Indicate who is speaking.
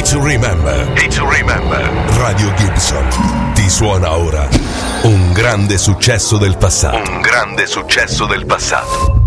Speaker 1: to remember. Day to remember. Radio Gibson ti suona ora un grande successo del passato. Un grande successo del passato.